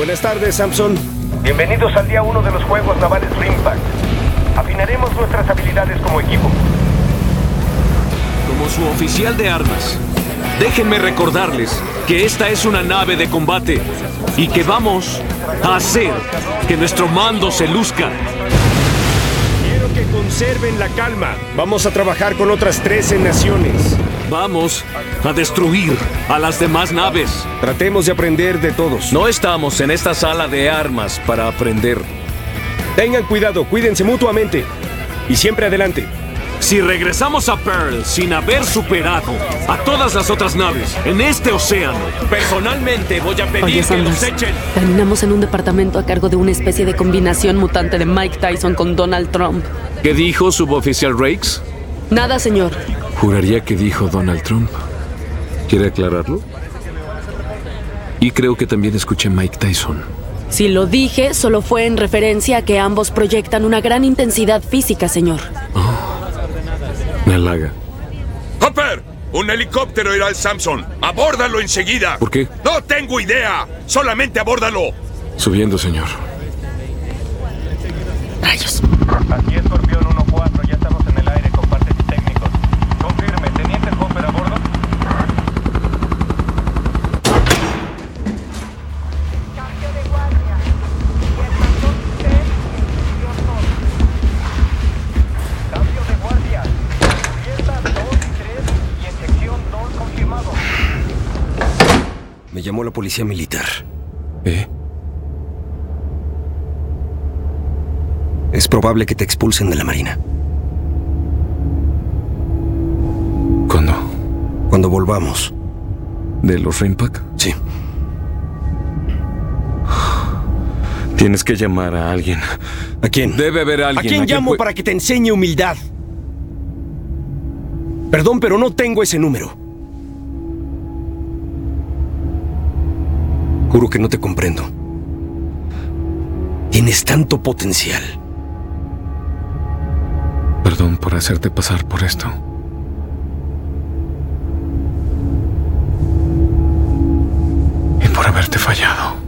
Buenas tardes, Samson. Bienvenidos al día 1 de los Juegos Navales Rimpak. Afinaremos nuestras habilidades como equipo. Como su oficial de armas, déjenme recordarles que esta es una nave de combate y que vamos a hacer que nuestro mando se luzca. Quiero que conserven la calma. Vamos a trabajar con otras 13 naciones. Vamos a destruir a las demás naves. Tratemos de aprender de todos. No estamos en esta sala de armas para aprender. Tengan cuidado, cuídense mutuamente. Y siempre adelante. Si regresamos a Pearl sin haber superado a todas las otras naves en este océano, personalmente voy a pedir Oye, que los Sanders, echen. terminamos en un departamento a cargo de una especie de combinación mutante de Mike Tyson con Donald Trump. ¿Qué dijo suboficial Rakes? Nada, señor. Juraría que dijo Donald Trump. ¿Quiere aclararlo? Y creo que también escuché Mike Tyson. Si lo dije, solo fue en referencia a que ambos proyectan una gran intensidad física, señor. Me halaga. ¡Hopper! Un helicóptero irá al Samson. ¡Abórdalo enseguida! ¿Por qué? ¡No tengo idea! ¡Solamente abórdalo! Subiendo, señor. Rayos. Aquí Escorpión 1-4, ya estamos en el aire con partes y técnicos. Confirme, Teniente Hopper a bordo. Cambio de guardia. Vietnam 2 Cambio de guardia. Cubiertas 2 y 3 y en sección 2 confirmado. Me llamó la policía militar. ¿Eh? Es probable que te expulsen de la Marina. ¿Cuándo? Cuando volvamos. ¿De los Rimpak? Sí. Tienes que llamar a alguien. ¿A quién? Debe haber ¿A alguien. quién llamo para que te enseñe humildad? Perdón, pero no tengo ese número. Juro que no te comprendo. Tienes tanto potencial. Perdón por hacerte pasar por esto. Y por haberte fallado.